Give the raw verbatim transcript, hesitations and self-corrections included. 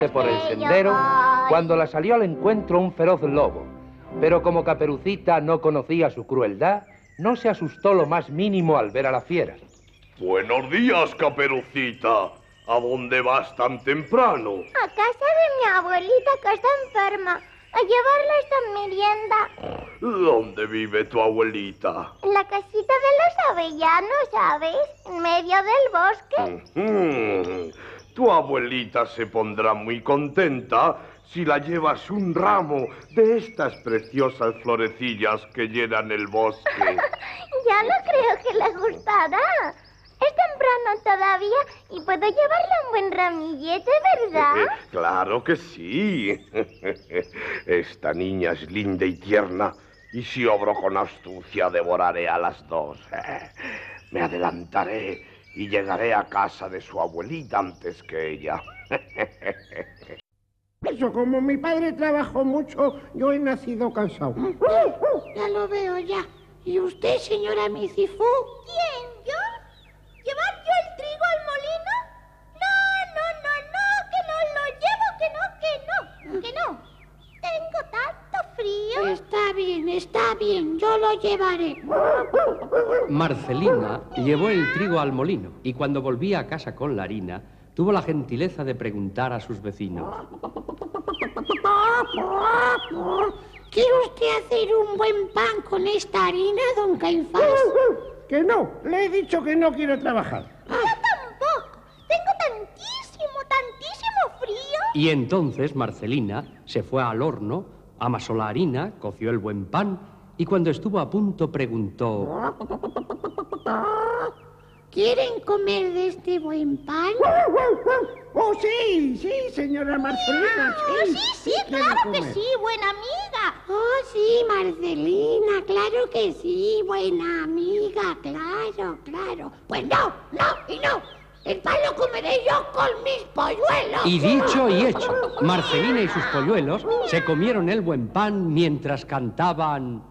por el sendero cuando la salió al encuentro un feroz lobo. Pero como Caperucita no conocía su crueldad, no se asustó lo más mínimo al ver a la fiera. Buenos días, Caperucita. ¿A dónde vas tan temprano? A casa de mi abuelita que está enferma. A llevarle esta merienda. ¿Dónde vive tu abuelita? En la casita de los avellanos, ¿sabes? En medio del bosque. Mm-hmm. Tu abuelita se pondrá muy contenta si la llevas un ramo de estas preciosas florecillas que llenan el bosque. Ya lo creo que le gustará. Es temprano todavía y puedo llevarle un buen ramillete, ¿verdad? Eh, claro que sí. Esta niña es linda y tierna, y si obro con astucia devoraré a las dos. Me adelantaré y llegaré a casa de su abuelita antes que ella. Eso, como mi padre trabajó mucho, yo he nacido cansado. Ya lo veo ya. ¿Y usted, señora Micifú? ¿Quién, yo? ¿Llevar yo el trigo al molino? No, no, no, no, que no lo llevo, que no, que no, que no. Tengo tanto frío. Está bien, está bien, yo lo llevaré. Marcelina llevó el trigo al molino y cuando volvía a casa con la harina, tuvo la gentileza de preguntar a sus vecinos. ¿Quiere usted hacer un buen pan con esta harina, don Caifás? Que no, le he dicho que no quiero trabajar. Yo tampoco. Tengo tantísimo, tantísimo frío. Y entonces Marcelina se fue al horno, amasó la harina, coció el buen pan y cuando estuvo a punto preguntó: ¿quieren comer de este buen pan? Oh, sí, sí, señora Marcelina, Ah, sí. sí, sí, quiero claro que comer. sí, buena amiga. Oh, sí, Marcelina, claro que sí, buena amiga, claro, claro. Pues no, no y no. El pan lo comeré yo con mis polluelos. Y dicho y hecho, Marcelina y sus polluelos se comieron el buen pan mientras cantaban: